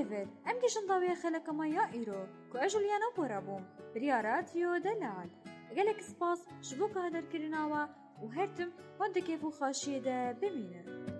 ديفيد ام جيشن ضاوية خلق ما يائرو كو اجوليانا بورابوم بريا راديو دلال قالك سباس شبوك هادر كرناوا وهرتم وانت كيفو خاشيدا بمينه